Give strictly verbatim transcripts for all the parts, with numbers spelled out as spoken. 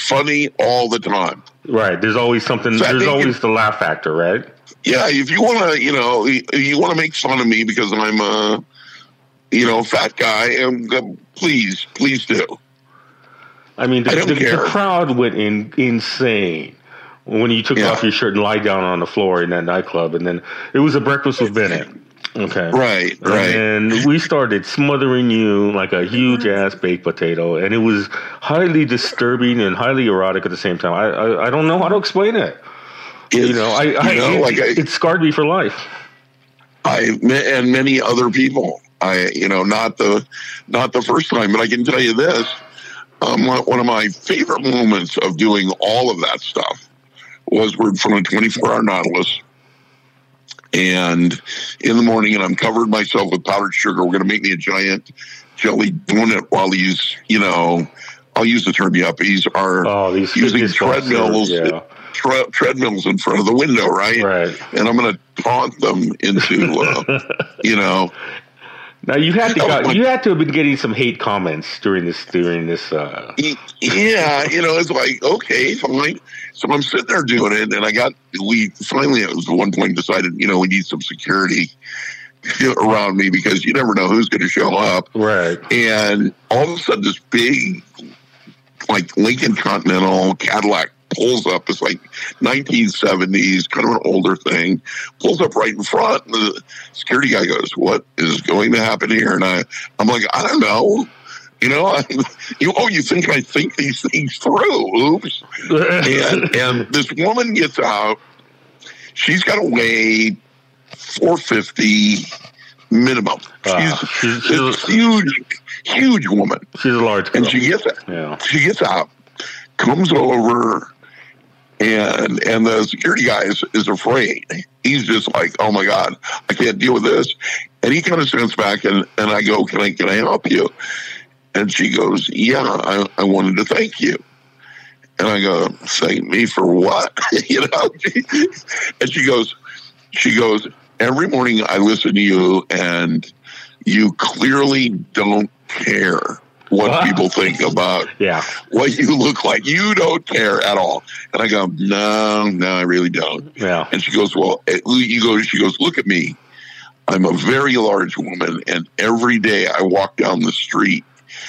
funny all the time. Right. There's always something. There's always it, the laugh factor, right? Yeah. If you want to, you know, you want to make fun of me because I'm a, you know, fat guy, and uh, please, please do. I mean, the, I don't the, care. the crowd went in, insane when you took yeah. off your shirt and lied down on the floor in that nightclub, and then it was a Breakfast with Bennett. Okay. Right, right. And we started smothering you like a huge ass baked potato, and it was highly disturbing and highly erotic at the same time. I I, I don't know how to explain it. It's, you know, I, I, you know, it, like I, it scarred me for life. I and many other people. I you know not the not the first time, but I can tell you this: um, one of my favorite moments of doing all of that stuff was we're in front of twenty-four hour Nautilus. And in the morning, and I'm covered myself with powdered sugar. We're going to make me a giant jelly donut while these, you know, I'll use the term yuppies are oh, these using treadmills, yeah. tre- treadmills in front of the window, right? Right. And I'm going to taunt them into, uh, you know. Now you had to got, you had to have been getting some hate comments during this during this. Uh... Yeah, you know, it's like okay, fine. So I'm sitting there doing it, and I got we finally it was at one point decided, you know, we need some security around me because you never know who's going to show up. Right. And all of a sudden, this big, like Lincoln Continental Cadillac pulls up. It's like nineteen seventies, kind of an older thing. Pulls up right in front, and the security guy goes, "What is going to happen here?" And I, I'm like, I don't know. You know, I, you oh, you think I think these things through? Oops. and and this woman gets out. She's got to weigh four fifty minimum. Uh, she's she's a huge, huge woman. She's a large girl. And she gets yeah. she gets out, comes over. And and the security guy is, is afraid. He's just like, oh my God, I can't deal with this. And he kind of stands back and, and I go, can I can I help you? And she goes, yeah, I, I wanted to thank you. And I go, thank me for what? You know? And she goes, she goes, every morning I listen to you and you clearly don't care what wow. people think about yeah. what you look like. You don't care at all. And I go, no, no, I really don't. Yeah. And she goes, well, you go, she goes, look at me. I'm a very large woman. And every day I walk down the street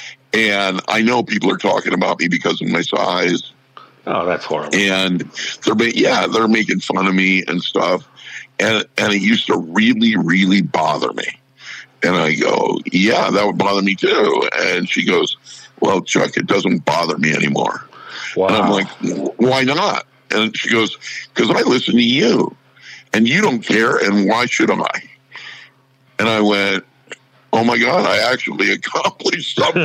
and I know people are talking about me because of my size. Oh, that's horrible. And they're, yeah, they're making fun of me and stuff. And, and it used to really, really bother me. And I go, yeah, that would bother me too. And she goes, well, Chuck, it doesn't bother me anymore. Wow. And I'm like, why not? And she goes, because I listen to you and you don't care. And why should I? And I went, oh my God, I actually accomplished something.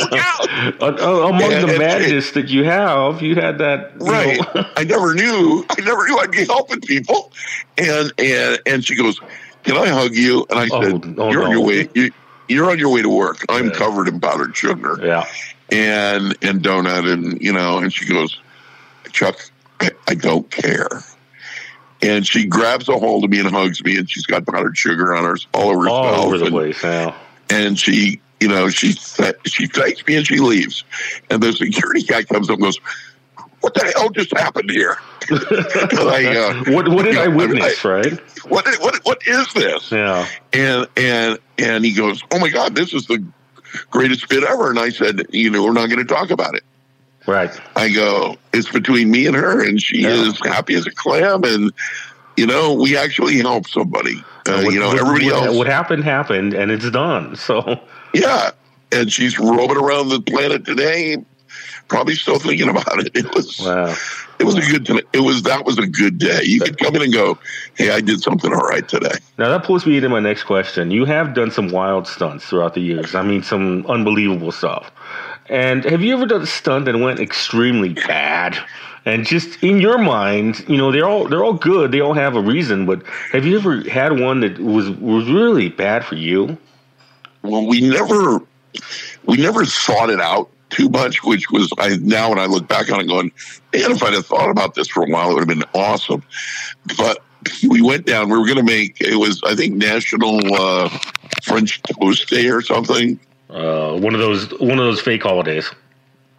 Among and, the madness and, that you have, you had that. You right. know. I never knew, I never knew I'd be helping people. And, and, and she goes, can I hug you? And I said, oh, oh, you're no. on your way. You, you're on your way to work. I'm yeah. covered in powdered sugar. Yeah. And, and donut. And, you know, and she goes, Chuck, I, I don't care. And she grabs a hold of me and hugs me. And she's got powdered sugar on her, all over all herself. All over the and, place. Yeah. And she, you know, she, she thanks me and she leaves. And the security guy comes up and goes, what the hell just happened here? I, uh, what what did I witness, I, right? What what what is this? Yeah. And and and he goes, oh my God, this is the greatest bit ever. And I said, you know, we're not going to talk about it. Right. I go, it's between me and her, and she yeah. is happy as a clam, and you know, we actually help somebody. Uh, what, you know, what, everybody what, else. What happened happened, and it's done. So yeah, and she's roaming around the planet today. Probably still thinking about it. It was, wow. it was a good. It was that was a good day. You could come in and go, "Hey, I did something all right today." Now that pulls me into my next question. You have done some wild stunts throughout the years. I mean, some unbelievable stuff. And have you ever done a stunt that went extremely bad? And just in your mind, you know, they're all they're all good. They all have a reason. But have you ever had one that was was really bad for you? Well, we never we never thought it out too much, which was I now when I look back on it going, man, if I'd have thought about this for a while, it would have been awesome. But we went down, we were going to make, it was, I think, National uh, French Toast Day or something. Uh, one of those, one of those fake holidays.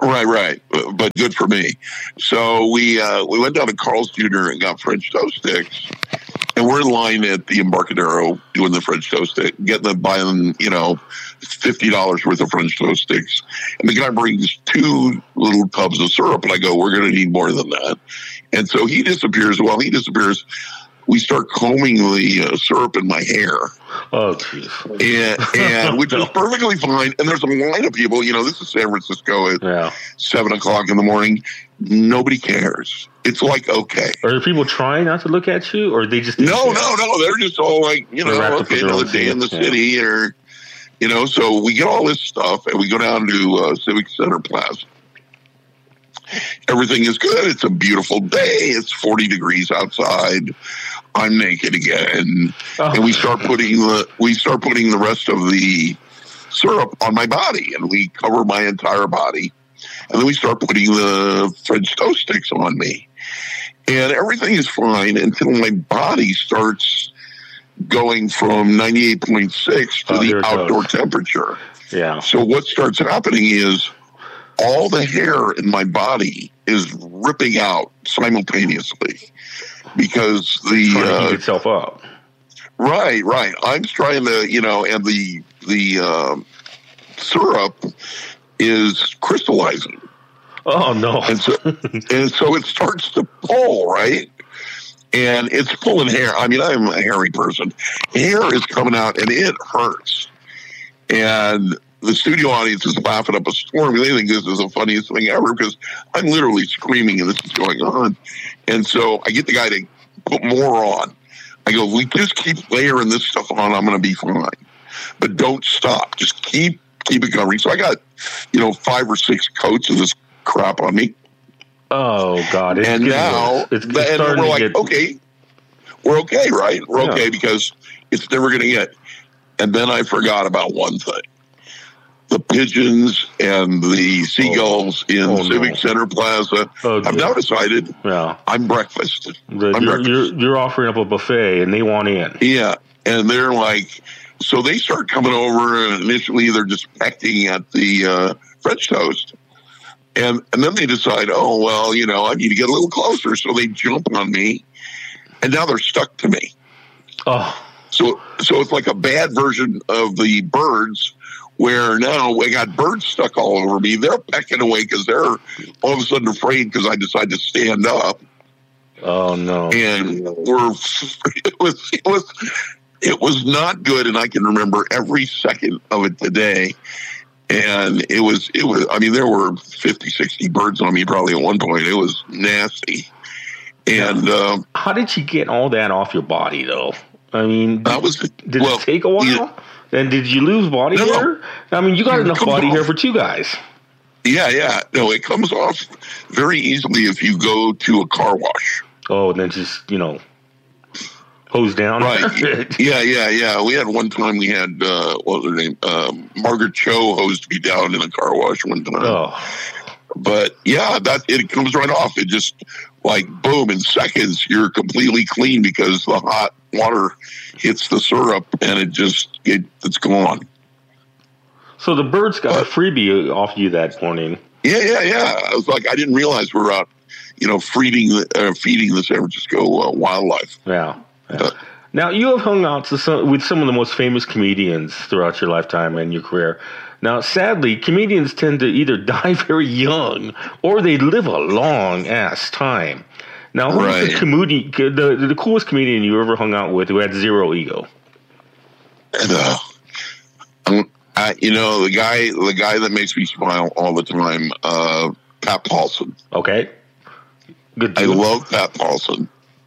Right, right. But good for me. So we uh, we went down to Carl's Junior and got French toast sticks. And we're in line at the Embarcadero doing the French toast stick, getting the buying, you know, fifty dollars worth of French toast sticks. And the guy brings two little tubs of syrup, and I go, we're going to need more than that. And so he disappears. While he disappears, we start combing the uh, syrup in my hair. Oh, jeez. And, and which is perfectly fine. And there's a line of people, you know, this is San Francisco at yeah. seven o'clock in the morning. Nobody cares. It's like, okay. Are there people trying not to look at you, or they just no, no, no? They're just all like, you know, okay, another day in the yeah. city, or you know. So we get all this stuff, and we go down to uh, Civic Center Plaza. Everything is good. It's a beautiful day. It's forty degrees outside. I'm naked again, oh. and we start putting the we start putting the rest of the syrup on my body, and we cover my entire body. And then we start putting the French toast sticks on me. And everything is fine until my body starts going from ninety-eight point six to oh, the outdoor temperature. Yeah. So what starts happening is all the hair in my body is ripping out simultaneously because the trying to uh, heat itself up. Right, right. I'm trying to, you know, and the the uh, syrup is crystallizing. Oh no! And so, and so it starts to pull, right? And it's pulling hair. I mean, I'm a hairy person. Hair is coming out, and it hurts. And the studio audience is laughing up a storm. They think this is the funniest thing ever because I'm literally screaming, and this is going on. And so I get the guy to put more on. I go, we just keep layering this stuff on. I'm going to be fine, but don't stop. Just keep keep it covering. So I got, you know, five or six coats of this crap on me. Oh God! It's and now, it's, it's and we're like, get... okay, we're okay, right? We're yeah. okay because it's never going to get. And then I forgot about one thing: the pigeons and the seagulls oh. in oh, Civic no. Center Plaza. Oh, I've now decided, yeah, I'm breakfast. The, I'm you're, breakfast. You're, you're offering up a buffet, and they want in. Yeah, and they're like, so they start coming over, and initially they're just pecking at the uh, French toast. And and then they decide, oh, well, you know, I need to get a little closer. So they jump on me, and now they're stuck to me. Oh. So so it's like a bad version of the birds where now we got birds stuck all over me. They're pecking away because they're all of a sudden afraid because I decide to stand up. Oh, no. And we're it was it was it was not good, and I can remember every second of it today. And it was, it was, I mean, there were fifty, sixty birds on me probably at one point. It was nasty. And, um, how did you get all that off your body though? I mean, that was, did well, it take a while? Yeah. And did you lose body no, hair? I mean, you got enough body off. hair for two guys. Yeah, yeah. No, it comes off very easily if you go to a car wash. Oh, and then just, you know, hose down. Right. yeah, yeah, yeah. We had one time we had, uh, what was her name? Um, Margaret Cho hosed me down in a car wash one time. Oh. But yeah, that it comes right off. It just like boom, in seconds you're completely clean because the hot water hits the syrup and it just it, it's gone. So the birds got but, a freebie off you that morning. Yeah, yeah, yeah. I was like, I didn't realize we were out, you know, feeding the uh, feeding the San Francisco uh, wildlife. Yeah. Yeah. Now, you have hung out to some, with some of the most famous comedians throughout your lifetime and your career. Now, sadly, comedians tend to either die very young or they live a long-ass time. Now, who's right. the, comedi- the, the, the coolest comedian you ever hung out with who had zero ego? And, uh, um, I, you know, the guy the guy that makes me smile all the time, uh, Pat Paulson. Okay. Good. I love Pat Paulson.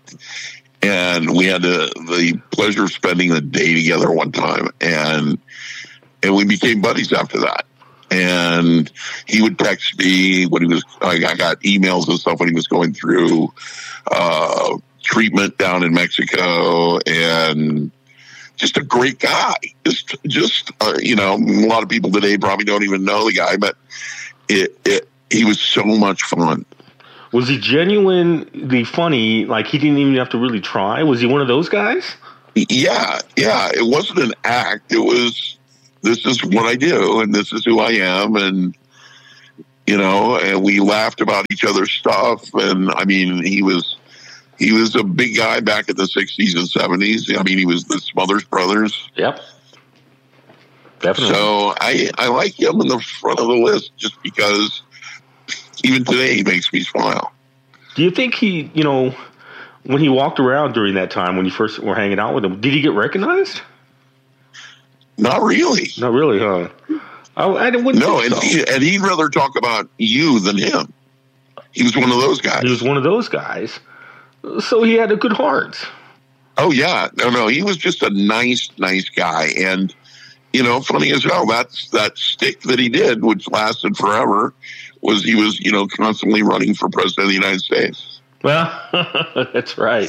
And we had the, the pleasure of spending the day together one time, and and we became buddies after that. And he would text me when he was, I got emails and stuff when he was going through uh, treatment down in Mexico, and just a great guy. Just, just uh, you know, a lot of people today probably don't even know the guy, but it, it he was so much fun. Was he genuinely funny? Like he didn't even have to really try? Was he one of those guys? Yeah, yeah. It wasn't an act. It was, this is what I do and this is who I am. And you know, and we laughed about each other's stuff. And I mean, he was he was a big guy back in the sixties and seventies. I mean, he was the Smothers Brothers. Yep. Definitely. So I I like him in the front of the list just because even today he makes me smile. Do you think he, you know, when he walked around during that time when you first were hanging out with him, did he get recognized? Not really. Not really, huh? I, I wouldn't no, think and, so. he, and he'd rather talk about you than him. He was one of those guys. He was one of those guys. So he had a good heart. Oh, yeah. No, no. He was just a nice, nice guy. And, you know, funny as hell, that's that stick that he did, which lasted forever, was he was, you know, constantly running for president of the United States. Well, that's right.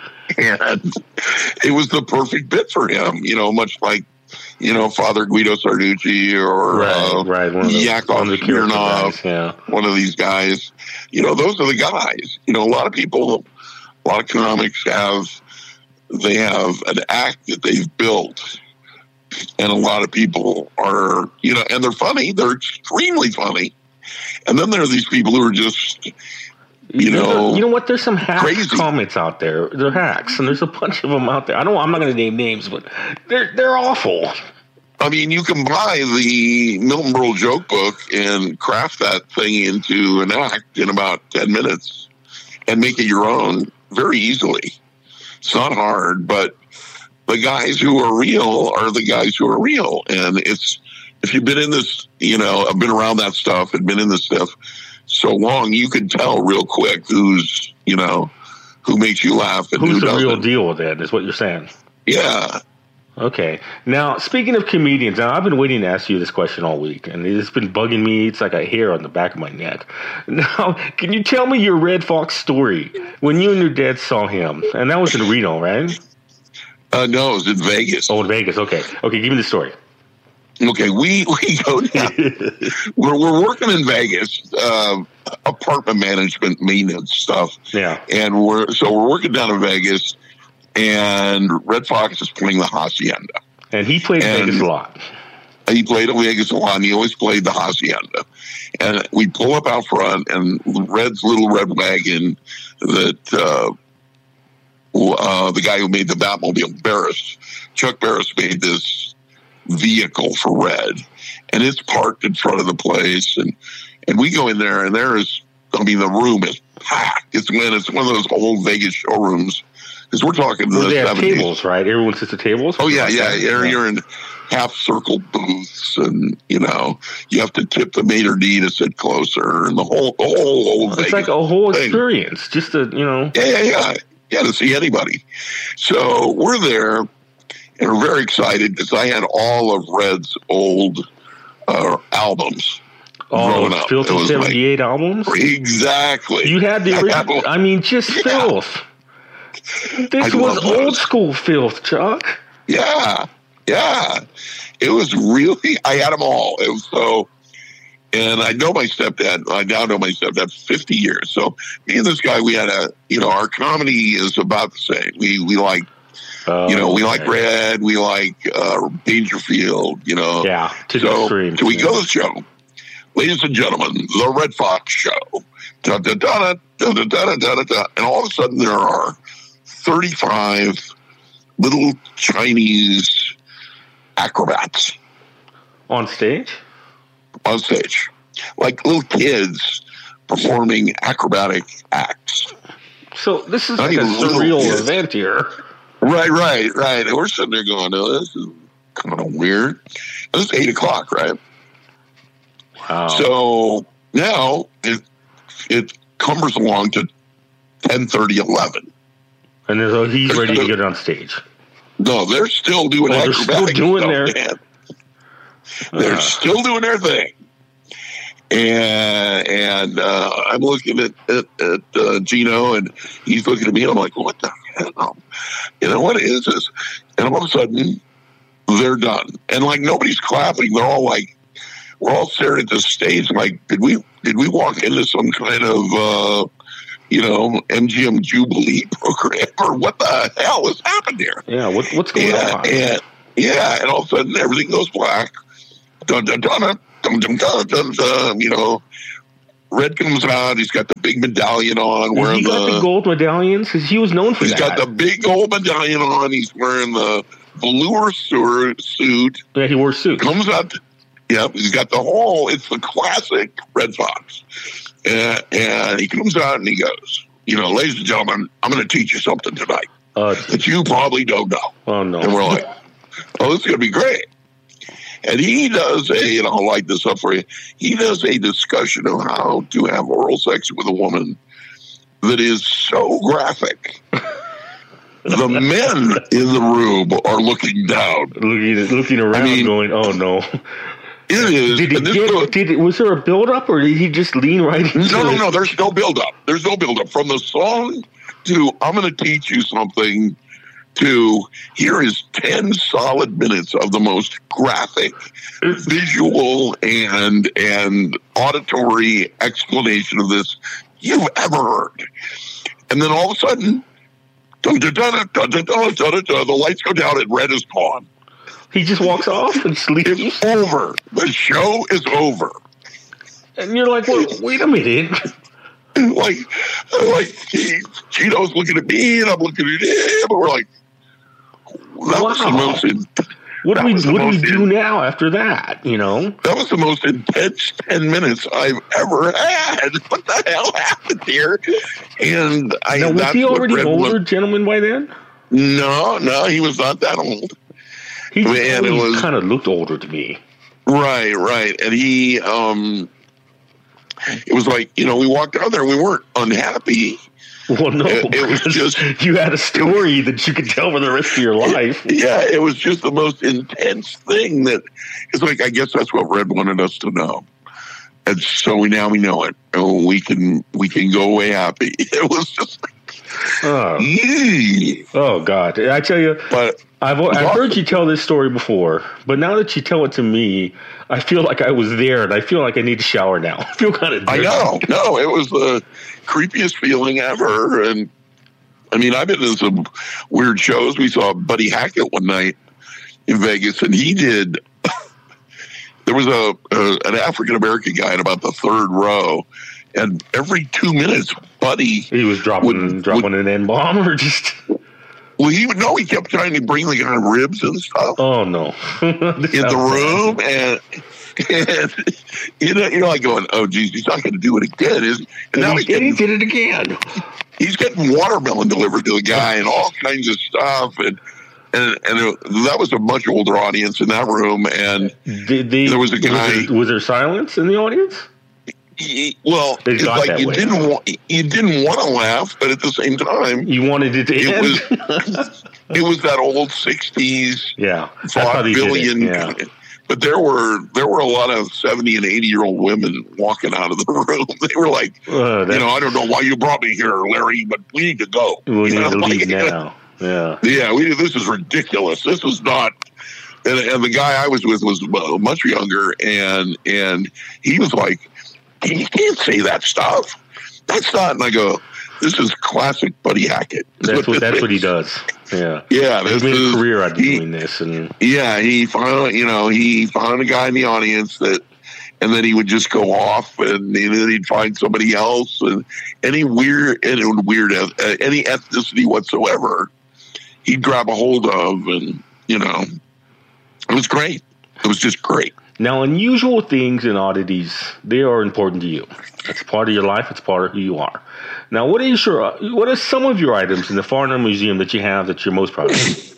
And it was the perfect bit for him, you know, much like, you know, Father Guido Sarducci or right, uh, right. One of the, Yakov one of the Smirnoff, guys, yeah. one of these guys. You know, those are the guys. You know, a lot of people, a lot of comics have, they have an act that they've built. And a lot of people are, you know, and they're funny. They're extremely funny. And then there are these people who are just, you know, you know what? There's some hack crazy. comments out there. They're hacks, and there's a bunch of them out there. I don't. I'm not going to name names, but they're they're awful. I mean, you can buy the Milton Berle joke book and craft that thing into an act in about ten minutes and make it your own very easily. It's not hard, but the guys who are real are the guys who are real. And it's, if you've been in this, you know, I've been around that stuff and been in this stuff so long, you can tell real quick who's, you know, who makes you laugh and who's who the doesn't. real deal then, is what you're saying. Yeah. Okay. Now, speaking of comedians, now I've been waiting to ask you this question all week, and it's been bugging me. It's like a hair on the back of my neck. Now, can you tell me your Red Fox story when you and your dad saw him? And that was in Reno, right? Uh, no, it was in Vegas. Oh, in Vegas. Okay. Okay, give me the story. Okay, we, we go down. we're, we're working in Vegas, uh, apartment management, maintenance stuff. Yeah. And we're, so we're working down in Vegas, and Red Fox is playing the Hacienda. And he played and Vegas a lot. He played in Vegas a lot, and he always played the Hacienda. And we pull up out front, and Red's little red wagon that, uh, uh, the guy who made the Batmobile, Barris, Chuck Barris, made this vehicle for Red, and it's parked in front of the place, and and we go in there, and there is, I mean, the room is packed. It's when it's one of those old Vegas showrooms, because we're talking Well, the they have seventies. tables, right? Everyone sits at tables. Oh yeah, yeah. You're, you're in half circle booths, and you know you have to tip the maitre d to sit closer, and the whole the whole old It's Vegas like a whole thing. experience, just to, you know. Yeah, yeah, yeah. Yeah, to see anybody. So we're there, and we're very excited because I had all of Red's old uh, albums. All growing up. It Filthy was seventy-eight albums? like, exactly. You had the I had original. one- I mean, just Yeah. filth. This I was love old those. school filth, Chuck. Yeah, yeah. It was really, I had them all. It was so, and I know my stepdad, I now know my stepdad fifty years. So me and this guy, we had a, you know, our comedy is about the same. We, we like, Oh, you know, we like okay. Red, we like uh, Dangerfield, you know. Yeah, to the So, extreme. so we go to the show. Ladies and gentlemen, the Red Fox Show. Da, da, da, da, da, da, da, da, da. And all of a sudden there are thirty-five little Chinese acrobats On stage? on stage. Like little kids performing acrobatic acts. So this is Not like a even little surreal kids. event here. Right, right, right. And we're sitting there going, oh, this is kind of weird. And it's eight o'clock, right? Wow. So now it it cumbers along to ten thirty, eleven. and then, so he's ready to get on stage. No, they're still doing Oh, they're still acrobatic doing stuff, their- man. They're Uh. still doing their thing. And and uh, I'm looking at at, at uh, Gino, and he's looking at me, and I'm like, what the hell? You know, what is this? And all of a sudden, they're done. And like nobody's clapping. They're all like, we're all staring at the stage like, did we did we walk into some kind of uh, you know, M G M Jubilee program, or what the hell has happened here? Yeah, what, what's going Yeah, on? and yeah, and all of a sudden everything goes black. Dun dun dun dun dun dun dun dun. dun you know, Red comes out. He's got the big medallion on. Has he got the, the gold medallions? Because he was known for he's that. He's got the big gold medallion on. He's wearing the velour suit. Yeah, he wore a suit. Comes out. Yep, he's got the whole. It's the classic Red Fox. And, and he comes out and he goes, you know, ladies and gentlemen, I'm going to teach you something tonight uh, that you probably don't know. Oh, no. And we're like, oh, this is going to be great. And he does a, and I'll light this up for you, he does a discussion of how to have oral sex with a woman that is so graphic. The men in the room are looking down. Looking, looking around I mean, going, oh, no. It is. Did, it get, goes, did it, was there a build-up, or did he just lean right into No, no, it? no. There's no build-up. There's no build-up. From the song to I'm going to teach you something to here is ten solid minutes of the most graphic, visual, and and auditory explanation of this you've ever heard. And then all of a sudden, dun, dun, dun, dun, dun, dun, dun, dun, dun, the lights go down and Red is gone. He just walks off and sleeps. It's over. The show is over. And you're like, well, wait a minute. like, like he, Chito's looking at me and I'm looking at him, and we're like, that wow. was the most. In, what do we, what do, we do in, now after that? You know, that was the most intense ten minutes I've ever had. What the hell happened here? And I now, was that's he already an older looked, gentleman by then? No, no, he was not that old. He and it was kind of looked older to me. Right, right, and he, um, it was like, you know, we walked out there and we weren't unhappy. Well, no, it, it was just you had a story that you could tell for the rest of your life. It, yeah, it was just the most intense thing that it's like. I guess that's what Red wanted us to know, and so we now we know it, and we can we can go away happy. It was just like, oh, oh God! I tell you, but I've I've awesome. heard you tell this story before, but now that you tell it to me, I feel like I was there, and I feel like I need to shower now. I feel kind of. I know, no, it was the creepiest feeling ever, and I mean, I've been to some weird shows. We saw Buddy Hackett one night in Vegas, and he did. There was a, a an African American guy in about the third row, and every two minutes, Buddy he was dropping would, dropping would, an N bomb or just. Well, he would no. He kept trying to bring the guy ribs and stuff. Oh no! In the room, and, and you know, you're like going, "Oh, geez, he's not going to do it again." Is and, and now he, he's getting, he did it again. He's getting watermelon delivered to the guy and all kinds of stuff, and and and it, that was a much older audience in that room. And did they, there was a guy. Was there, was there silence in the audience? He, well, it's like you way. didn't want you didn't want to laugh, but at the same time, you wanted it to it end. Was it was that old sixties, yeah, vaudevillian. Yeah. But there were there were a lot of seventy and eighty year old women walking out of the room. They were like, uh, you know, I don't know why you brought me here, Larry, but we need to go. We you need know, to like, leave now. Yeah, yeah. We this is ridiculous. This is not. And, and the guy I was with was much younger, and and he was like, you can't say that stuff. That's not. And I go, this is classic Buddy Hackett. That's what that's what he does. Yeah, yeah. He's made a career out of he, doing this, and yeah, he found you know he found a guy in the audience that, and then he would just go off, and, and then he'd find somebody else, and any weird, any weird, uh, any ethnicity whatsoever, he'd grab a hold of, and you know, it was great. It was just great. Now, unusual things and oddities, they are important to you. It's part of your life. It's part of who you are. Now, what is your, what are some of your items in the Farnham Museum that you have that you're most proud of?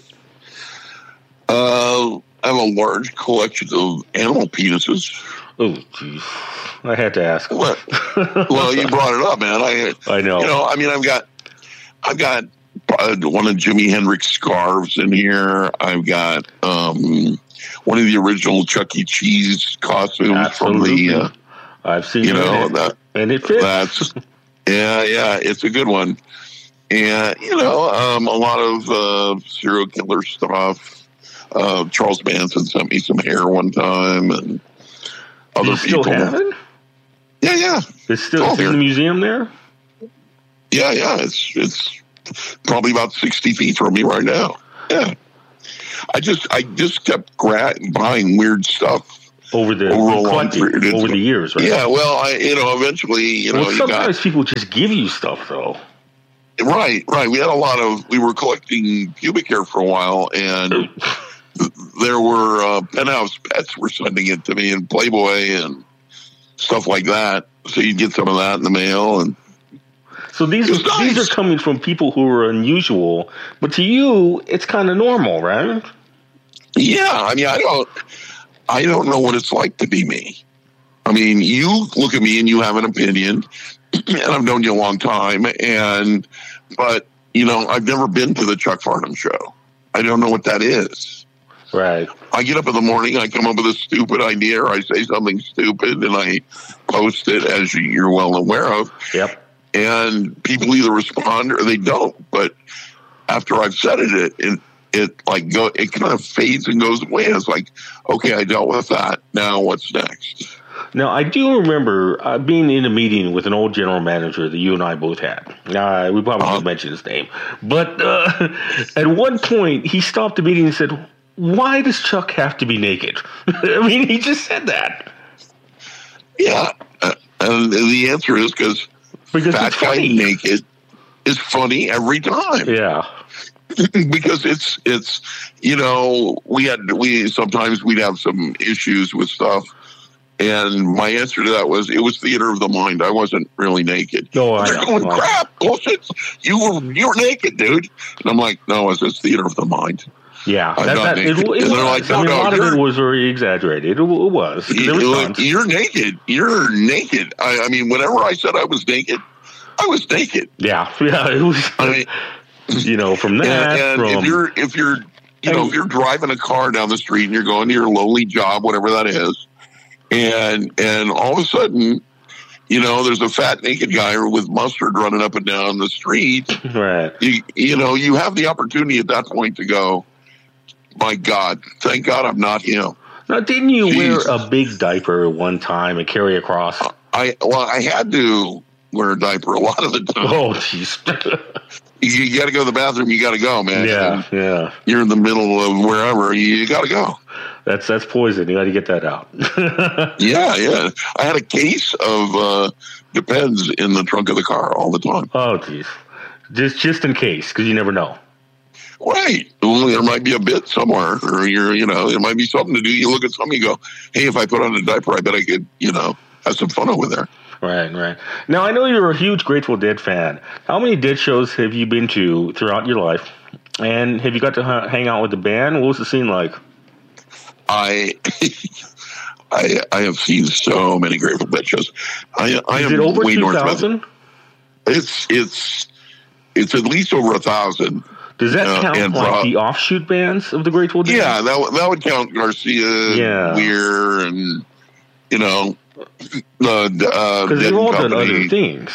Uh, I have a large collection of animal penises. Oh, jeez. I had to ask. Well, well, you brought it up, man. I, I know. You know, I mean, I've got, I've got one of Jimi Hendrix scarves in here. I've got, um, one of the original Chuck E. Cheese costumes Absolutely. from the, uh, I've seen you know, it, that, and it fits. That's, yeah, yeah, it's a good one. And, you know, um, a lot of uh, serial killer stuff. Uh, Charles Manson sent me some hair one time, and other you still people. Have it? Yeah, yeah. It's still it's in the museum there? Yeah, yeah. It's, it's probably about sixty feet from me right now. Yeah. I just I just kept gra- buying weird stuff over the over a long collected period of over time. the years, right? Yeah, well, I, you know, eventually, you know, Well, you sometimes got, people just give you stuff, though. right, right. We had a lot of, we were collecting pubic hair for a while, and there were uh, Penthouse Pets were sending it to me, and Playboy and stuff like that. So you'd get some of that in the mail, and So these It's are, these nice. are coming from people who are unusual, but to you, it's kind of normal, right? yeah, I mean, I don't, I don't know what it's like to be me. I mean, you look at me and you have an opinion, and I've known you a long time, and but you know, I've never been to the Chuck Farnham show. I don't know what that is. Right. I get up in the morning, I come up with a stupid idea, or I say something stupid, and I post it, as you're well aware of. Yep. And people either respond or they don't. But after I've said it, it it, it like go it kind of fades and goes away. It's like, okay, I dealt with that. Now what's next? Now, I do remember uh, being in a meeting with an old general manager that you and I both had. Uh, we probably Uh-huh. won't mention his name. But uh, at one point, he stopped the meeting and said, "Why does Chuck have to be naked?" I mean, he just said that. Yeah, uh, and the answer is because Because fat it's guy funny. naked is funny every time. Yeah. Because it's it's you know we had we sometimes we'd have some issues with stuff, and my answer to that was it was theater of the mind. I wasn't really naked. No, I They're know. going, I know. crap, bullshit. You were you were naked, dude. And I'm like, no, it's just theater of the mind. Yeah, I'm that, not that, it, naked. it was. And they're like, I no, mean, no, a lot of it you're- was very exaggerated. It, it was. There You, was look, tons. you're naked. You're naked. I, I mean, whenever I said I was naked, I was naked. Yeah, yeah. It was. I mean, You know, from that, and, and from if you're if you're you know And- if you're driving a car down the street and you're going to your lowly job, whatever that is, and and all of a sudden, you know, there's a fat naked guy with mustard running up and down the street. right. You you know, you have the opportunity at that point to go, my God, thank God I'm not him. Now, didn't you Jeez. wear a big diaper one time and carry across? I well, I had to wear a diaper a lot of the time. Oh, jeez. You, you got to go to the bathroom. You got to go, man. yeah, yeah. You're in the middle of wherever. You, you got to go. That's that's poison. You got to get that out. Yeah, yeah. I had a case of uh, Depends in the trunk of the car all the time. Oh, jeez. Just just in case, because you never know. Right. Well, there might be a bit somewhere, or you're, you know, there might be something to do. You look at something, you go, hey, if I put on a diaper, I bet I could, you know, have some fun over there. Right, right. Now, I know you're a huge Grateful Dead fan. How many Dead shows have you been to throughout your life? And have you got to ha- hang out with the band? What was the scene like? I. I, I have seen so many Grateful Dead shows. I, I Is am it over way two north of thousand? It's it's it's at least over a thousand. Does that Uh, count and like Rob- the offshoot bands of the Grateful Dead? Yeah, that would- that would count Garcia, Yeah. Weir, and you know the uh, Because Dead they've all done Company. other things.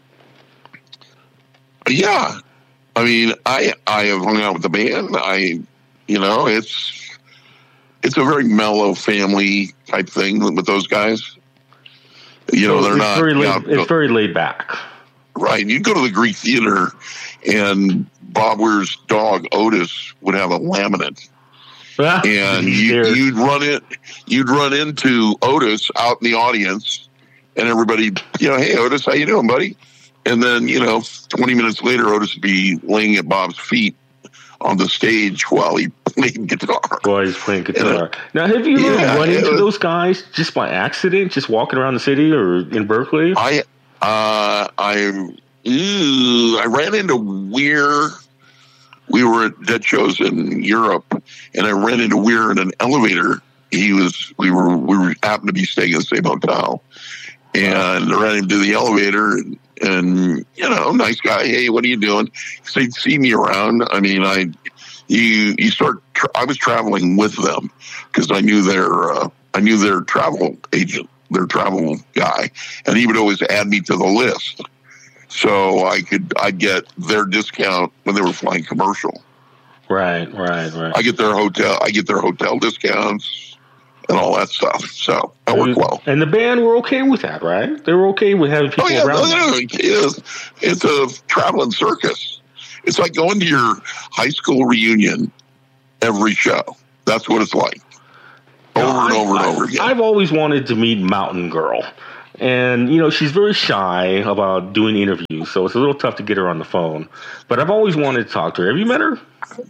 Yeah, I mean, I I have hung out with the band. I, you know, it's it's a very mellow family type thing with those guys. You know, So they're it's not Very laid, out- it's very laid back. right. You go to the Greek Theater, and Bob Weir's dog Otis would have a laminate. And you, There's- you'd run it, you'd run into Otis out in the audience, and everybody, you know, hey Otis, how you doing, buddy? And then, you know, twenty minutes later, Otis would be laying at Bob's feet on the stage while he played guitar. While he's playing guitar. Now, have you ever Yeah, run it into was- those guys just by accident, just walking around the city or in Berkeley? I, uh, I, ew, I ran into Weir. We were at Dead shows in Europe, and I ran into Weir in an elevator. He was, we were, we were happened to be staying in the same hotel, and I ran into the elevator, and, and you know, nice guy. Hey, what are you doing? So he'd see me around. I mean, I, you, you start. Tra- I was traveling with them because I knew their, uh, I knew their travel agent, their travel guy, and he would always add me to the list. So I could, I'd get their discount when they were flying commercial. Right, right, right. I get their hotel, I get their hotel discounts and all that stuff. So that worked well. And the band were okay with that, right? They were okay with having people Oh yeah, around no, them. no, it's, it's a traveling circus. It's like going to your high school reunion every show. That's what it's like. over No, and I, over and I, over again. I've always wanted to meet Mountain Girl. And, you know, she's very shy about doing interviews, so it's a little tough to get her on the phone. But I've always wanted to talk to her. Have you met her?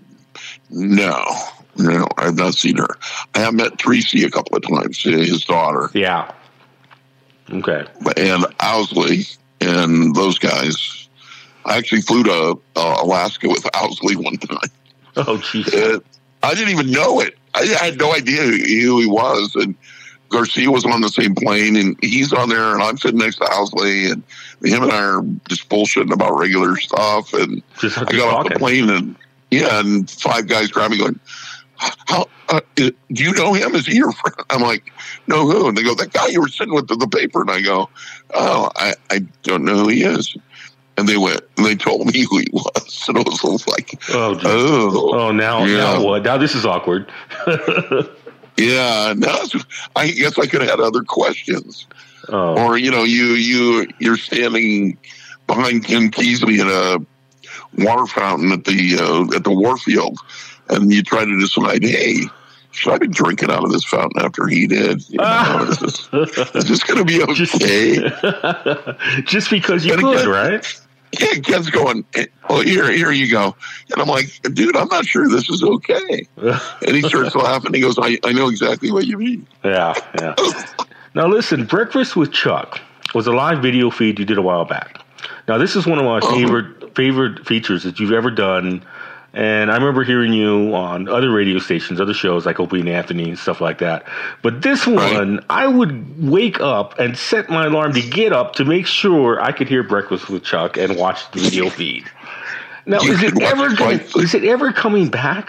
No, no, I've not seen her. I have met Tracy a couple of times, his daughter. Yeah. Okay. And Owsley and those guys. I actually flew to uh, Alaska with Owsley one time. Oh, jeez. And I didn't even know it. I had no idea who he was. And Garcia was on the same plane, and he's on there, and I'm sitting next to Owsley, and him and I are just bullshitting about regular stuff. And Just, I just got off talking. the plane, and yeah, and five guys grab me going, "How uh, do you know him? Is he your friend?" I'm like, "No, who?" And they go, "That guy you were sitting with in the paper." And I go, "Oh, I, I don't know who he is." And they went, and they told me who he was, and it was like, Oh, geez. "Oh, Oh, now, yeah. now what? Now this is awkward. yeah." Now I guess I could have had other questions, Oh, or you know, you you you're standing behind Ken Keasley in a water fountain at the uh, at the Warfield, and you try to decide, hey, should I be drinking out of this fountain after he did? You know, is this, is this going to be okay? just, just because you And could, again- right? Yeah, Ken's going, oh, here, here you go. And I'm like, dude, I'm not sure this is okay. And he starts laughing. He goes, I, I know exactly what you mean. Yeah, yeah. Now listen, Breakfast with Chuck was a live video feed you did a while back. Now this is one of my Uh-huh. favorite favorite features that you've ever done. And I remember hearing you on other radio stations, other shows like Opie and Anthony and stuff like that. But this one, Right. I would wake up and set my alarm to get up to make sure I could hear Breakfast with Chuck and watch the video feed. Now, You is it could watch ever it gonna, twice. is it ever coming back?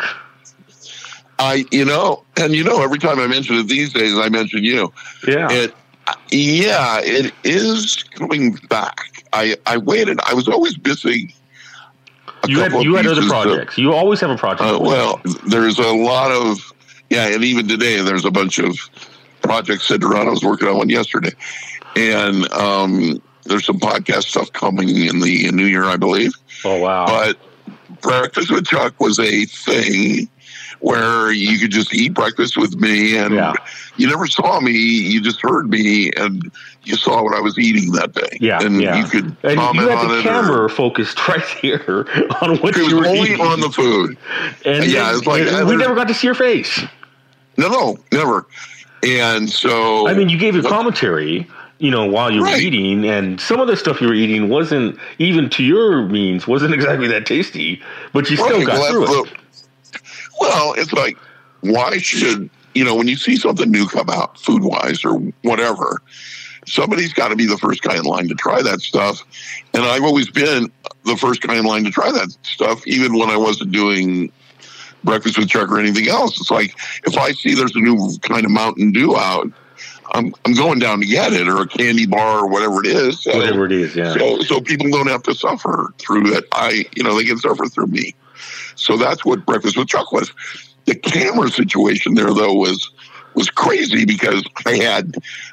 I, you know, and you know, every time I mention it these days, I mention you. Yeah. It, yeah, it is coming back. I, I waited. I was always busy. a You had couple of you had other pieces to- projects. You always have a project. Uh, well, there's a lot of, yeah, and even today there's a bunch of projects sitting around. I was working on one yesterday, and um, there's some podcast stuff coming in the new year, I believe. Oh wow. But Breakfast with Chuck was a thing where you could just eat breakfast with me, and Yeah. you never saw me, you just heard me, and you saw what I was eating that day. Yeah, and yeah. you could And comment you had on the it. or- camera focused right here on what it was you were only eating. on the food. and yeah, and- it's like- and we never got to see your face. No, no, never. And so I mean, you gave your commentary, you know, while you were Right. eating, and some of the stuff you were eating wasn't, even to your means, wasn't exactly that tasty, but you still Right, got well, through that's it. the- well, it's like, why should, you know, when you see something new come out, food wise or whatever, somebody's got to be the first guy in line to try that stuff. And I've always been the first guy in line to try that stuff, even when I wasn't doing Breakfast with Chuck or anything else. It's like, if I see there's a new kind of Mountain Dew out, I'm, I'm going down to get it, or a candy bar or whatever it is. So- Whatever it is, yeah. so, so people don't have to suffer through it. I, you know, they can suffer through me. So that's what Breakfast with Chuck was. The camera situation there, though, was was crazy because I had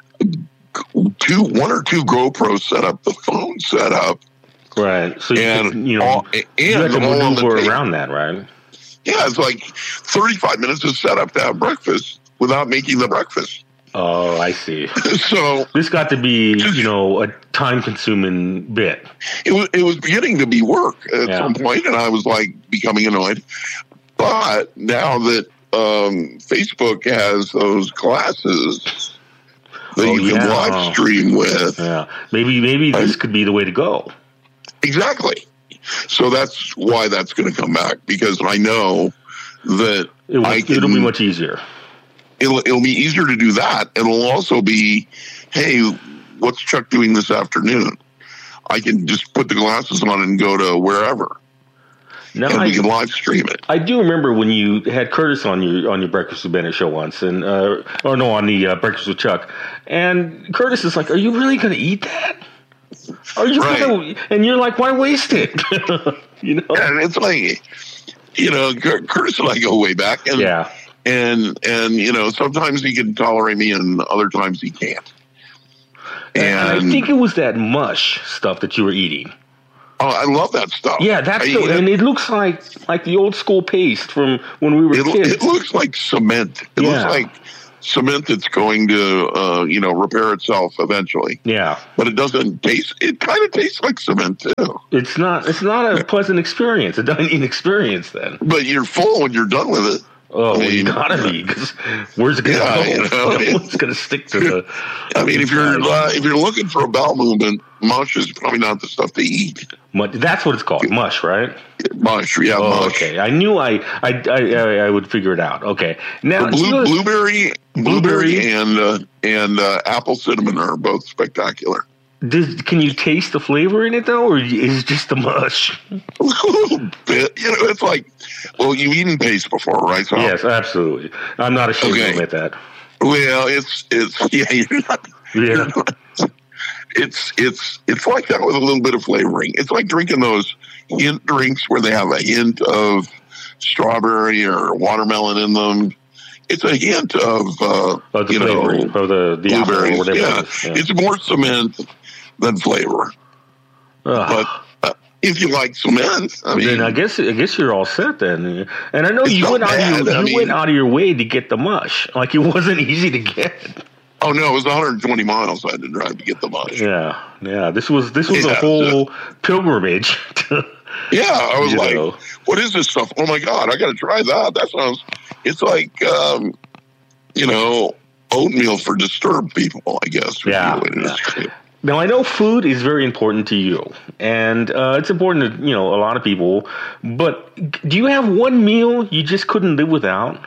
two, one or two GoPros set up, the phone set up, Right. So you, and could, you know, all, and you had to all on the maneuver tape. around that, right? Yeah, it's like thirty-five minutes to set up to have breakfast without making the breakfast. Oh, I see. So This got to be, you know, a time-consuming bit. it was it was beginning to be work at Yeah. some point, and I was like becoming annoyed. But now that um, Facebook has those classes that Oh, you can yeah. live stream with, Yeah, maybe maybe this could be the way to go. exactly. So that's why that's going to come back, because I know that It will, I it'll can- be much easier. it'll it'll be easier to do that. It'll also be, hey, what's Chuck doing this afternoon? I can just put the glasses on and go to wherever, Now and I, we can live stream it. I do remember when you had Curtis on your on your Breakfast with Bennett show once, and uh, or no, on the uh, Breakfast with Chuck, and Curtis is like, "Are you really going to eat that? Are you?" Right. Gonna, and you're like, "Why waste it?" you know? And it's like, you know, Cur- Curtis and I go way back, and Yeah. and and you know, sometimes he can tolerate me, and other times he can't. And I And think it was that mush stuff that you were eating. oh, I love that stuff. Yeah, that's I the, eat it. and it looks like like the old school paste from when we were It, kids. it looks like cement. It Yeah. looks like cement that's going to, uh, you know, repair itself eventually. Yeah. But it doesn't taste, it kind of tastes like cement too. It's not, it's not a pleasant experience, a dining experience then. But you're full when you're done with it. Oh, I well, you mean, gotta be, because where's it gonna Yeah, go? you know, It's gonna stick to the. I mean, if you're uh, if you're looking for a bowel movement, mush is probably not the stuff to eat. Mu- That's what it's called, mush, right? Mush, yeah, Oh, mush. okay. I knew I, I, I, I I would figure it out. Okay. Now, Blue, so- blueberry, Blueberry. blueberry, and uh, and uh, apple cinnamon are both spectacular. does, can you taste the flavor in it though, or is it just the mush? A little bit, you know. It's like, well, you've eaten paste before, right? So, Yes, absolutely. I'm not ashamed Okay. to admit that. well, it's it's yeah, you're not, Yeah. you're not- it's it's it's like that with a little bit of flavoring. It's like drinking those hint drinks where they have a hint of strawberry or watermelon in them. It's a hint of uh, Of the you flavoring, know, of the, the apple or blueberries. whatever Yeah. it is. Yeah. It's more cement than flavor. Ugh. But uh, if you like cement, I mean, then I guess I guess you're all set then. And I know It's you not went out of bad. your, I you mean- went out of your way to get the mush. Like it wasn't easy to get. oh no, it was one hundred twenty miles I had to drive to get the mush. Yeah, yeah. This was this was a Yeah, whole pilgrimage. To, Yeah, I was You like, know. "What is this stuff? Oh my god, I got to try that." That sounds. It's like, um, you know, oatmeal for disturbed people. I guess. would be Yeah, the way to describe it. Now I know food is very important to you, and uh, it's important to you know a lot of people. But do you have one meal you just couldn't live without?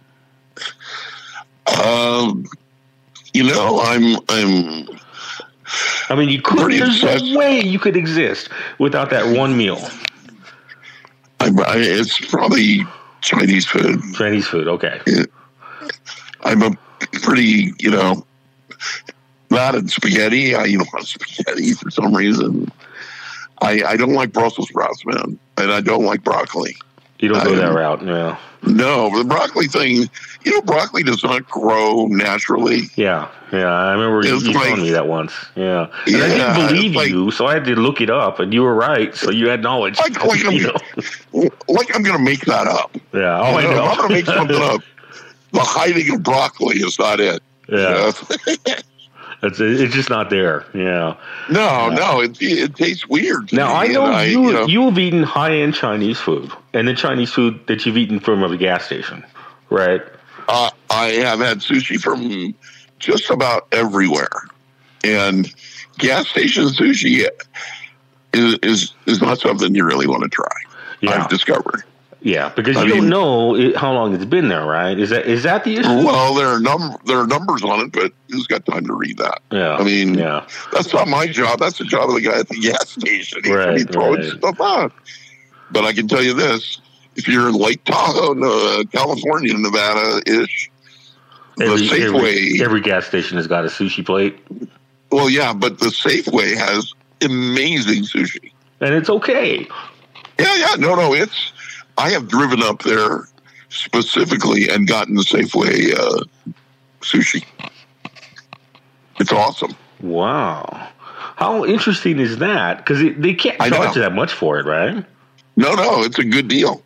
Um, you know, I'm, I'm. I mean, you couldn't. Pretty There's obsessed. no way you could exist without that one meal. I'm I, it's probably Chinese food. Chinese food. Okay. I'm a pretty, you know, not in spaghetti. I eat a lot of spaghetti for some reason. I I don't like Brussels sprouts, man, and I don't like broccoli. You don't go I- that route. Yeah. No, the broccoli thing, you know, broccoli does not grow naturally. Yeah. Yeah. I remember you, It's you like- telling me that once. Yeah. And I Yeah, didn't believe it's like- you, so I had to look it up, and you were right. So you had knowledge. Like, like, I'm, You know? like I'm going to make that up. Yeah. Oh, I You know, know. if I'm going to make something up, the hiding of broccoli is not it. Yeah. You know? It's it's just not there. Yeah. no, no, it, it tastes weird. to Now me, I and know I, you you know, you have eaten high end Chinese food, and the Chinese food that you've eaten from a gas station, right? uh, I have had sushi from just about everywhere, and gas station sushi is is, is not something you really want to try. Yeah. I've discovered. Yeah, because I you don't mean- know it, how long it's been there, right? Is that is that the issue? Well, there are num there are numbers on it, but who's got time to read that? Yeah. I mean, yeah. that's not my job. That's the job of the guy at the gas station. He should Right, be throwing right. stuff out. But I can tell you this: if you're in Lake Tahoe, uh, California, Nevada-ish, the Every, every, Safeway. every gas station has got a sushi plate, well, yeah, but the Safeway has amazing sushi. and it's okay. Yeah, yeah, no, no, it's. I have driven up there specifically and gotten the Safeway uh, sushi. It's awesome. Wow, how interesting is that? Because they can't I charge know. that much for it, right? No, no, it's a good deal.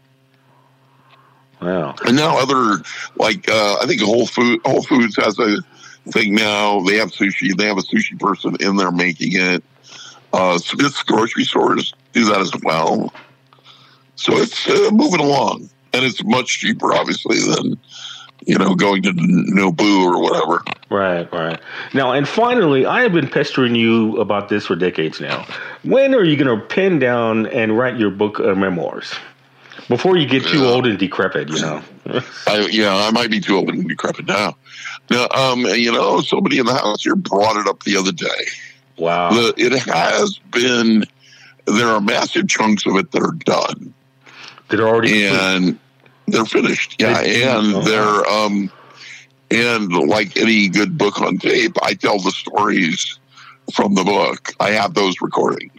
Wow. And now other, like, uh, I think Whole Food, Whole Foods has a thing now. They have sushi. They have a sushi person in there making it. Uh, Smith's grocery stores do that as well. So it's uh, moving along. And it's much cheaper, obviously, than, you know, going to Nobu or whatever. Right, right. Now, and finally, I have been pestering you about this for decades now. When are you going to pen down and write your book of memoirs? Before you get too Yeah. old and decrepit, you know. I, yeah, I might be too old and decrepit now. Now, um, you know, somebody in the house here brought it up the other day. Wow. The, it has been, there are massive chunks of it that are done. Did it already And they're finished. Yeah. It's- And oh. they're, um, and like any good book on tape, I tell the stories from the book. I have those recordings.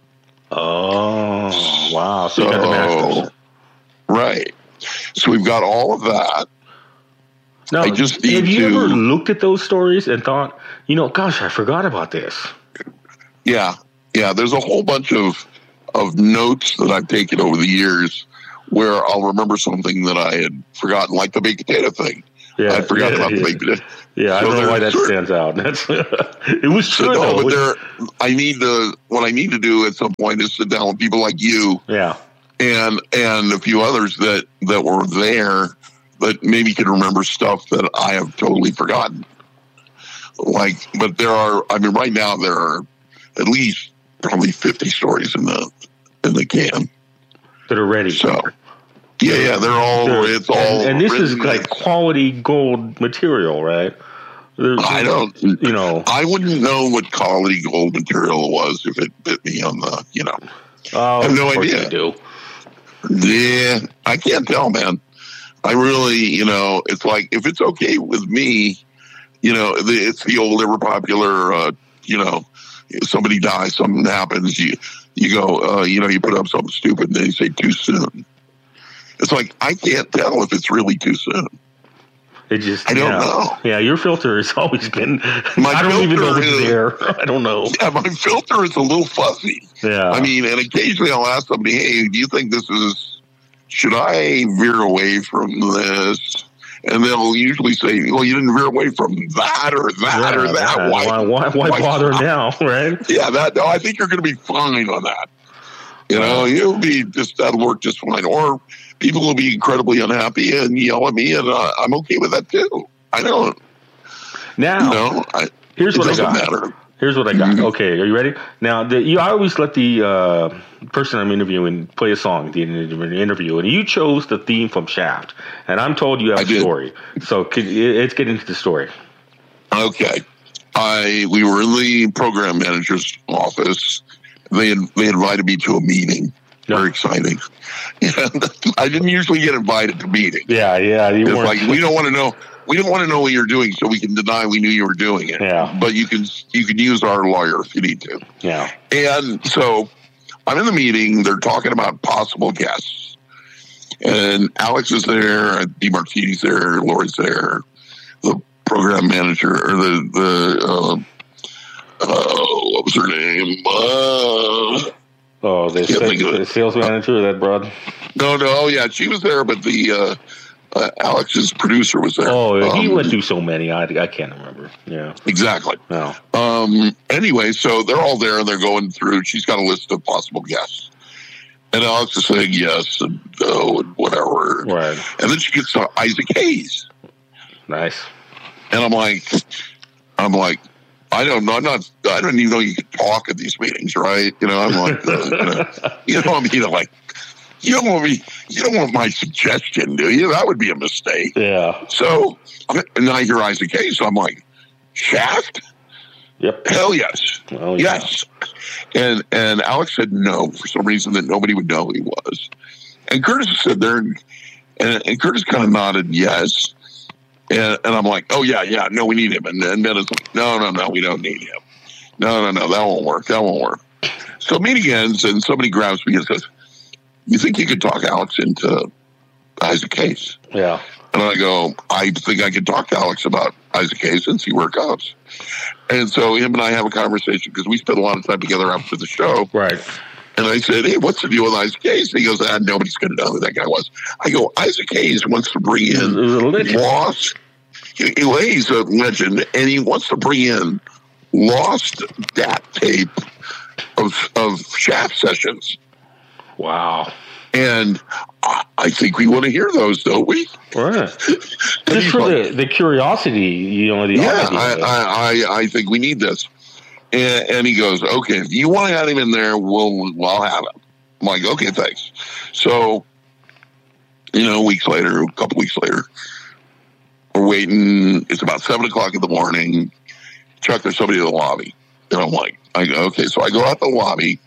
Oh, wow. So, you got the masters. Right. So we've got all of that. Now, I just need have you to- ever looked at those stories and thought, you know, gosh, I forgot about this? Yeah, yeah. There's a whole bunch of of notes that I've taken over the years where I'll remember something that I had forgotten, like the baked potato thing. Yeah, I forgot yeah, about yeah. the baby dick. Yeah, I So don't know why there's that certain- stands out. That's it was So true no, though. but there, I need to. What I need to do at some point is sit down with people like you Yeah, and and a few others that that were there that maybe can remember stuff that I have totally forgotten. Like, but there are. I mean, right now there are at least probably fifty stories in the in the can. that are ready. So yeah, yeah, they're all. They're- it's all. and, and this is written. like quality gold material, right? There- I don't. You know. I wouldn't know what quality gold material it was if it bit me on the. You know. Oh, I have no of course idea. you do. Yeah, I can't tell, man. I really, you know, it's like if it's okay with me, you know, the, it's the old ever popular, uh, you know, somebody dies, something happens, you you go, uh, you know, you put up something stupid, and then you say too soon. It's like I can't tell if it's really too soon. It just I don't yeah. know. Yeah, your filter has always been. My I don't even know filter what's is- there. I don't know. Yeah, my filter is a little fuzzy. Yeah. I mean, and occasionally I'll ask somebody, "Hey, do you think this is? Should I veer away from this?" And they'll usually say, "Well, you didn't veer away from that or that yeah, or that. yeah. Why? Why, why, why why bother stop?" now, right? Yeah, that. No, I think you're going to be fine on that. You know, you'll be just that'll work just fine. Or people will be incredibly unhappy and yell at me, and uh, I'm okay with that too. I don't. Now, You know, I, here's it what I doesn't got. matter. Here's what I got. Mhm. Okay, are you ready? Now, the, you I always let the uh, person I'm interviewing play a song at the end of the interview, and you chose the theme from Shaft, and I'm told you have I a did. story. So could, let's get into the story. Okay. I we were in the program manager's office. They they invited me to a meeting. No. Very exciting. And I didn't usually get invited to meetings. Yeah, yeah, you It's weren't. like we don't want to know. We don't want to know what you're doing, so we can deny we knew you were doing it. Yeah. But you can you can use our lawyer if you need to. yeah, And so I'm in the meeting. They're talking about possible guests. And Alex is there. DeMartini's there. Lori's there. The program manager, or the, the uh, uh, what was her name? Uh, oh, the, Can't think of the it. sales manager, that broad. no, no, yeah, she was there, but the uh, uh, Alex's producer was there. Oh, he Um, went through so many. I, I can't remember. Yeah, Exactly. no, Um, anyway, so they're all there and they're going through. She's got a list of possible guests. And Alex is saying yes and no and whatever. right, And then she gets to Isaac Hayes. nice. And I'm like, I'm like, I don't know. I'm not, I don't even know you can talk at these meetings, right? You know, I'm like, uh, you know, you know, I mean, I'm like, you don't want me, you don't want my suggestion, do you? That would be a mistake. Yeah, So, and then I hear Isaac Hayes. So I'm like, Shaft? yep. Hell yes. Oh, yeah. Yes. And and Alex said no for some reason that nobody would know who he was. And Curtis said there, and, and Curtis kind of nodded yes. And, and I'm like, oh, yeah, yeah, no, we need him. And, and then it's like, no, no, no, we don't need him. No, no, no, that won't work. That won't work. So meeting ends, and somebody grabs me and says, you think you could talk Alex into Isaac Hayes? Yeah, And I go, I think I could talk to Alex about Isaac Hayes and see where it goes. And so him and I have a conversation because we spent a lot of time together after the show. right. And I said, hey, what's the deal with Isaac Hayes? And he goes, ah, nobody's going to know who that guy was. I go, Isaac Hayes wants to bring It was in a legend. lost. He, he's a legend, and he wants to bring in lost dat tape of, of Shaft sessions. Wow. And I, I think we want to hear those, don't we? Right. And Just he's for like, the, the curiosity, you know, the yeah, oddity I, of it. I, I, I think we need this. And, and he goes, okay, if you want to have him in there, we'll, we'll I'll have him. I'm like, okay, thanks. So, you know, weeks later, a couple weeks later, we're waiting. It's about seven o'clock in the morning. Chuck, there's somebody in the lobby. And I'm like, I go, okay. So I go out the lobby.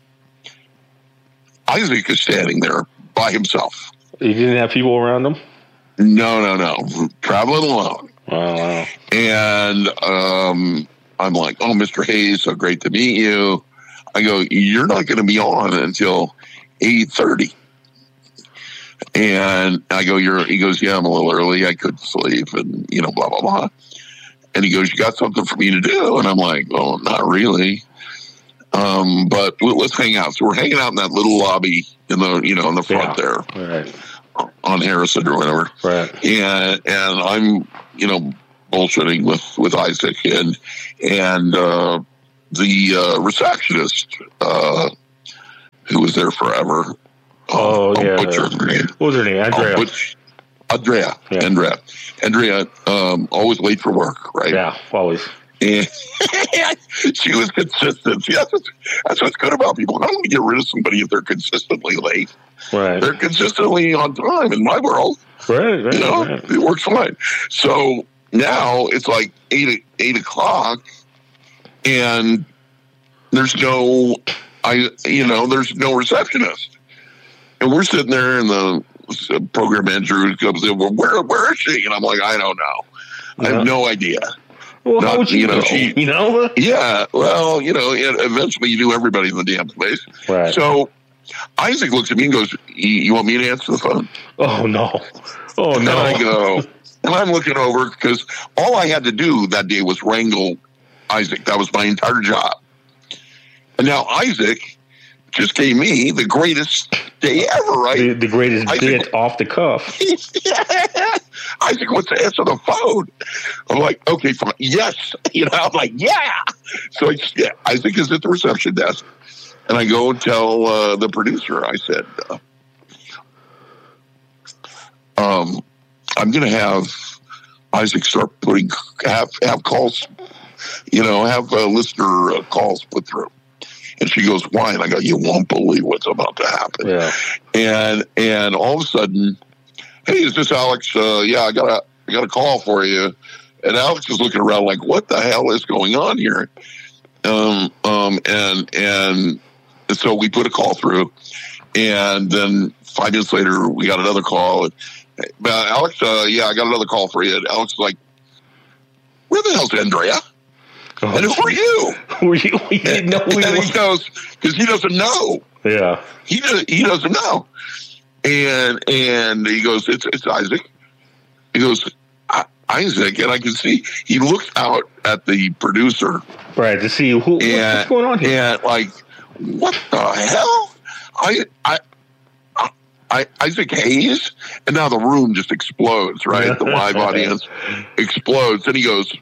Isaac is standing there by himself. You didn't have people around him? No, no, no. Traveling alone. Oh, wow. And um, I'm like, oh, Mister Hayes, so great to meet you. I go, you're not going to be on until eight thirty. And I go, you're, he goes, yeah, I'm a little early. I couldn't sleep and, you know, blah, blah, blah. And he goes, you got something for me to do? And I'm like, oh, not really. Um, but let's hang out. So we're hanging out in that little lobby in the, you know, in the front Yeah. there. All right. on Harrison or whatever. Right. And and I'm, you know, bullshitting with, with Isaac and and uh, the uh, receptionist uh, who was there forever. Oh, I'll yeah. butcher her name. What was her name? Andrea. Butch- Andrea. Yeah. Andrea. Andrea, um, always late for work, right? Yeah, always. And she was consistent. See, that's, what's, that's what's good about people. How do we get rid of somebody if they're consistently late? Right. They're consistently on time in my world. Right, right, You know, right. it works fine. So now it's like eight eight o'clock, and there's no, I you know, there's no receptionist, and we're sitting there, and the program manager comes in. Well, where where is she? And I'm like, I don't know. I have Yeah. no idea. Well, how Not- would you, you know, know? she- you know? Yeah, well, you know, and eventually you knew everybody in the damn place. Right. So Isaac looks at me and goes, "You, you want me to answer the phone?" Oh, no. Oh, And no. I go, and I'm looking over because all I had to do that day was wrangle Isaac. That was my entire job. And now Isaac just gave me the greatest day ever, right? The, the greatest I bit think- off the cuff. Isaac wants to answer the phone. I'm like, okay, fine. Yes. You know, I'm like, yeah. So I, yeah, Isaac is at the reception desk. And I go and tell uh, the producer, I said, uh, um, I'm going to have Isaac start putting, have, have calls, you know, have uh, listener uh, calls put through. And she goes, why? And I go, you won't believe what's about to happen. Yeah. And and all of a sudden, hey, is this Alex? Uh, yeah, I got a I got a call for you. And Alex is looking around like, what the hell is going on here? Um, um, and and so we put a call through, and then five minutes later, we got another call. And, uh, Alex, uh, yeah, I got another call for you. And Alex is like, where the hell's Andrea? Oh, And who are you? Were you? You didn't know who And he he was. goes, because he doesn't know. Yeah. He does, he doesn't know. And and he goes, it's it's Isaac. He goes, I, Isaac, and I can see he looks out at the producer Right. To see who what's, and what's going on here. and like, what the hell? I I. I- I, Isaac Hayes, and now the room just explodes, right? The live audience explodes, and he goes,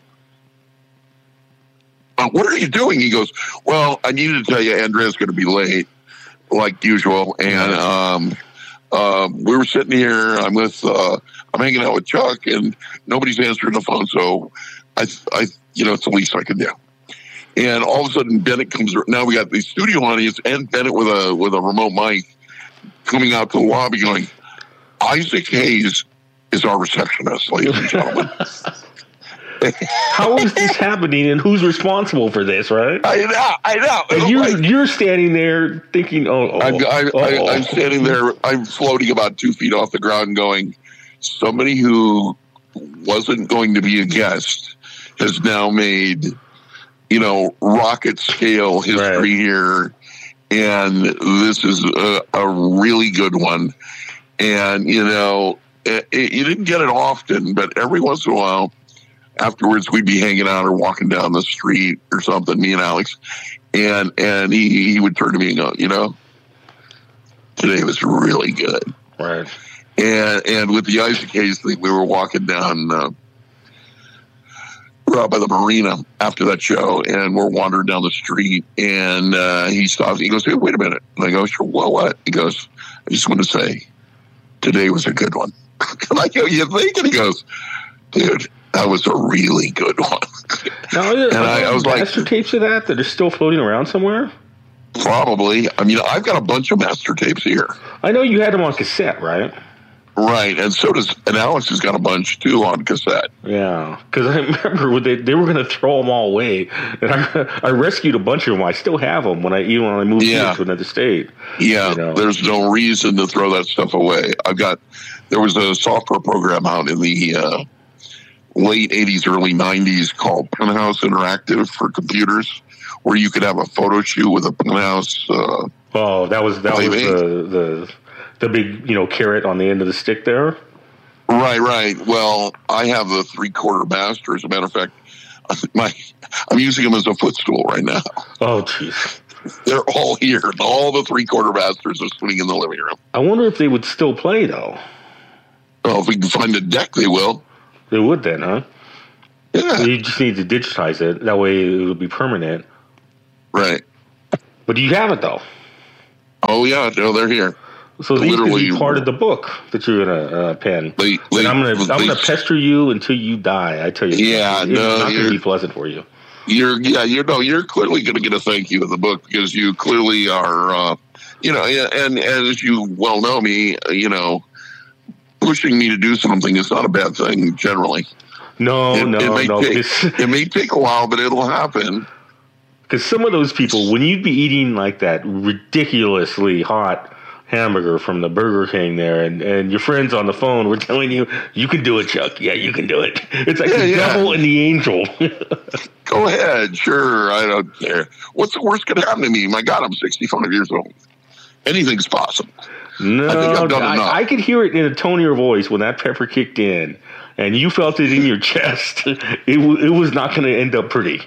uh, what are you doing? He goes, well, I needed to tell you Andrea's going to be late, like usual. And um, uh, we were sitting here. I'm with, uh, I'm hanging out with Chuck, and nobody's answering the phone. So I, I, you know, it's the least I can do. And all of a sudden, Bennett comes. Now we got the studio audience and Bennett with a with a remote mic coming out to the lobby, going, Isaac Hayes is our receptionist, ladies and gentlemen. How is this happening, and who's responsible for this? Right. I know, I know. And you're Like, you're standing there thinking, oh, oh, I'm, I, oh, I, I'm standing there. I'm floating about two feet off the ground, going. Somebody who wasn't going to be a guest has now made, you know, rocket scale history Right. here, and this is a, a really good one. And you know, it, it, you didn't get it often, but every once in a while, afterwards we'd be hanging out or walking down the street or something, me and Alex, and and he, he would turn to me and go, you know, today was really good. Right. And and with the Isaac Hayes thing, we were walking down uh, we're out by the marina after that show, and we're wandering down the street, and uh, he stops. He goes, hey, wait a minute. And I go, sure, well, what? He goes, I just want to say, today was a good one. And I go, you think? And he goes, dude, that was a really good one. Now, are there, And are I- there I was like- master tapes of that that are still floating around somewhere? Probably. I mean, I've got a bunch of master tapes here. I know you had them on cassette, right? Right. And so does, and Alex has got a bunch too on cassette. Yeah, because I remember when they they were going to throw them all away, and I, I rescued a bunch of them. I still have them when I even when I moved Yeah. here to another state. Yeah, You know. there's no reason to throw that stuff away. I've got, there was a software program out in the uh, late eighties, early nineties called Penthouse Interactive for computers, where you could have a photo shoot with a Penthouse. Uh, Oh, that was that was Maybe. the the the big you know carrot on the end of the stick there. right, right. Well, I have the three quarter master. As a matter of fact, my I'm using them as a footstool right now. Oh, jeez. They're all here. All the three quarter masters are sitting in the living room. I wonder if they would still play though. Well, if we can find a deck, they will. They would then, huh? Yeah. You just need to digitize it. That way it will be permanent. Right. But you have it, though. Oh, yeah. No, they're here. So these could be part of the book that you're going to uh, pen. They, they, and I'm going to I'm going to pester you until you die, I tell you. Yeah, it's no. not going to be pleasant for you. You're, yeah, you know, you're clearly going to get a thank you in the book because you clearly are, uh, you know, and, and as you well know me, you know, pushing me to do something is not a bad thing generally. No, it, no, it may no. Take, it may take a while, but it'll happen. Because some of those people, when you'd be eating like that ridiculously hot hamburger from the Burger King there, and, and your friends on the phone were telling you, you can do it, Chuck. Yeah, you can do it. It's like yeah, the yeah. devil and the angel. Go ahead. Sure. I don't care. What's the worst could happen to me? My God, I'm sixty-five years old. Anything's possible. No, I, think I've done I, enough. I could hear it in the tone of your voice when that pepper kicked in, and you felt it in your chest. It, w- it was not going to end up pretty.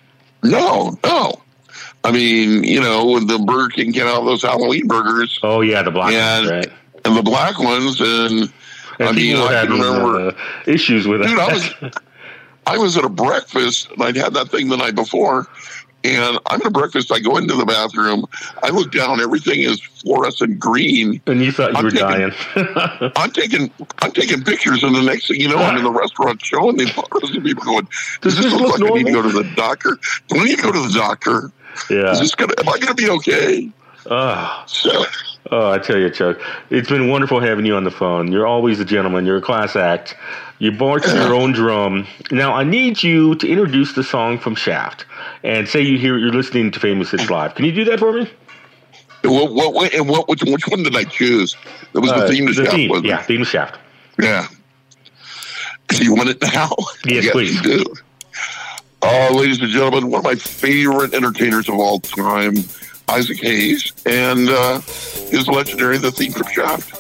No, no. I mean, you know, when the Burger King came out with those Halloween burgers. Oh, yeah, the black and, ones, right? And the black ones. And, and I mean, I can remember. Uh, issues with dude, that. I was, I was at a breakfast, and I'd had that thing the night before. And I'm at a breakfast. I go into the bathroom. I look down. Everything is fluorescent green. And you thought you I'm were taking, dying. I'm taking I'm taking pictures, and the next thing you know, I'm in the restaurant showing the photos of people going, "Does, Does this look, look like normal? I need to go to the doctor? Do I need to go to the doctor? Yeah. Is this gonna? Am I going to be okay?" Oh. So, oh, I tell you, Chuck, it's been wonderful having you on the phone. You're always a gentleman. You're a class act. You bark to your own drum. Now, I need you to introduce the song from Shaft and say you hear you're listening to Famous Hits Live. Can you do that for me? What, what, what, and what, which, which one did I choose? That was uh, the theme to the Shaft. Theme, wasn't yeah, it? theme to Shaft. Yeah. Do you want it now? Yes, yes please. Do. Uh, ladies and gentlemen, one of my favorite entertainers of all time, Isaac Hayes, and uh, his legendary The Theme from Shaft.